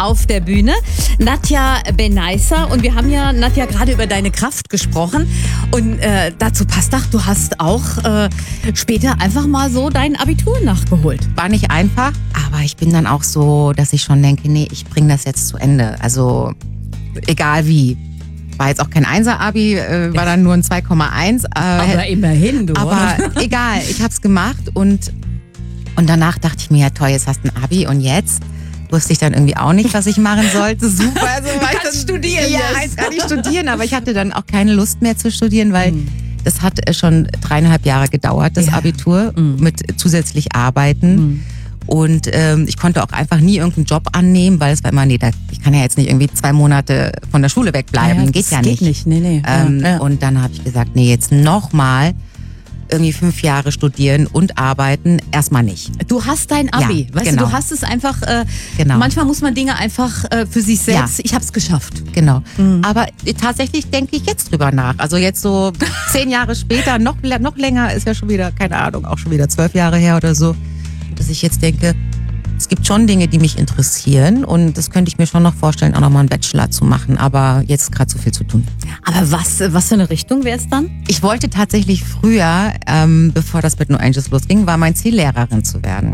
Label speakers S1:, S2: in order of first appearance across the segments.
S1: auf der Bühne. Nadja Benaissa. Und wir haben ja, Nadja, gerade über deine Kraft gesprochen. Und dazu passt doch, du hast auch später einfach mal so dein Abitur nachgeholt.
S2: War nicht einfach, aber ich bin dann auch so, dass ich schon denke, nee, ich bringe das jetzt zu Ende. Also egal wie. War jetzt auch kein 1er-Abi, war dann nur ein 2,1.
S1: Aber immerhin, du.
S2: Aber egal, ich hab's gemacht und danach dachte ich mir, ja toll, jetzt hast du ein Abi und jetzt wusste ich dann irgendwie auch nicht, was ich machen sollte. Super, also
S1: du kannst studieren.
S2: Ja, jetzt kann ich studieren, aber ich hatte dann auch keine Lust mehr zu studieren, weil das hat schon 3,5 Jahre gedauert, das Abitur, mit zusätzlich Arbeiten. Und ich konnte auch einfach nie irgendeinen Job annehmen, weil es war immer, nee, ich kann ja jetzt nicht irgendwie 2 Monate von der Schule wegbleiben. Geht ja nicht.
S1: Geht nicht, nee.
S2: Und dann habe ich gesagt, nee, jetzt nochmal irgendwie 5 Jahre studieren und arbeiten, erstmal nicht.
S1: Du hast dein Abi,
S2: Ja,
S1: weißt
S2: genau.
S1: du hast es einfach,
S2: Genau.
S1: manchmal muss man Dinge einfach für sich selbst, ich hab's geschafft.
S2: Genau. Aber tatsächlich denke ich jetzt drüber nach. Also jetzt so 10 Jahre später, noch länger, ist ja schon wieder, keine Ahnung, auch schon wieder 12 Jahre her oder so, dass ich jetzt denke, es gibt schon Dinge, die mich interessieren und das könnte ich mir schon noch vorstellen, auch nochmal einen Bachelor zu machen, aber jetzt ist gerade so viel zu tun.
S1: Aber was für eine Richtung wäre es dann?
S2: Ich wollte tatsächlich früher, bevor das mit No Angels losging, war mein Ziel, Lehrerin zu werden.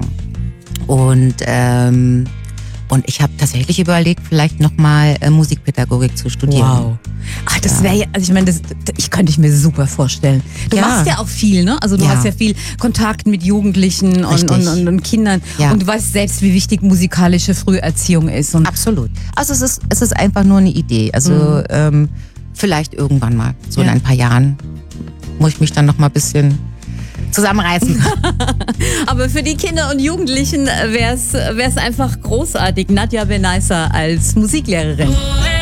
S2: Und ich habe tatsächlich überlegt, vielleicht nochmal Musikpädagogik zu studieren.
S1: Wow. Ach, das wäre ja, also ich meine, ich könnte ich mir super vorstellen. Du machst ja auch viel, ne? Also du hast ja viel Kontakt mit Jugendlichen und Kindern.
S2: Ja.
S1: Und du weißt selbst, wie wichtig musikalische Früherziehung ist. Und
S2: Absolut. Also es ist einfach nur eine Idee. Also vielleicht irgendwann mal, so in ein paar Jahren, muss ich mich dann nochmal ein bisschen zusammenreißen.
S1: Aber für die Kinder und Jugendlichen wäre es einfach großartig, Nadja Benaissa als Musiklehrerin.